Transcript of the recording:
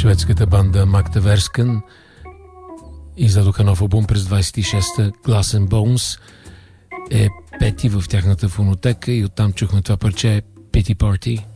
Шведската банда Magda Versken издадоха нов албум през 26-та. Glass and Bones е пети в тяхната фонотека и оттам чухме това парче Pity Party.